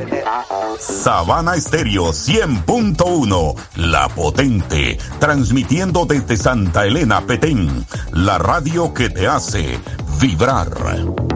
Sabana Estéreo 100.1, La Potente, transmitiendo desde Santa Elena, Petén, la radio que te hace vibrar.